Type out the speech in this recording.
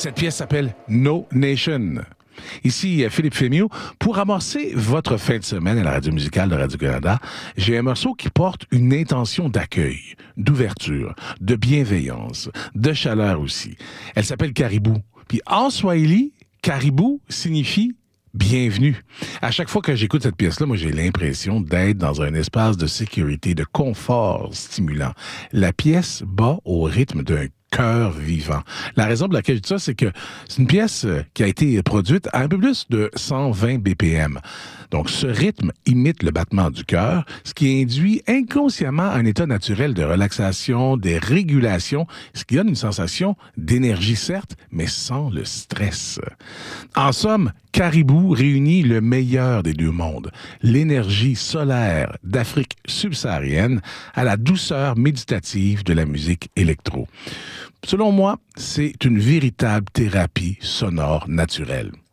Cette pièce s'appelle No Nation. Ici, Philippe Fémieux. Pour amorcer votre fin de semaine à la radio musicale de Radio-Canada, j'ai un morceau qui porte une intention d'accueil, d'ouverture, de bienveillance, de chaleur aussi. Elle s'appelle Caribou. Puis en Swahili, Caribou signifie bienvenue. À chaque fois que j'écoute cette pièce-là, moi, j'ai l'impression d'être dans un espace de sécurité, de confort stimulant. La pièce bat au rythme d'un cœur vivant. La raison pour laquelle je dis ça, c'est que c'est une pièce qui a été produite à un peu plus de 120 BPM. Donc, ce rythme imite le battement du cœur, ce qui induit inconsciemment un état naturel de relaxation, de régulation, ce qui donne une sensation d'énergie, certes, mais sans le stress. En somme, Caribou réunit le meilleur des deux mondes, l'énergie solaire d'Afrique subsaharienne à la douceur méditative de la musique électro. Selon moi, c'est une véritable thérapie sonore naturelle.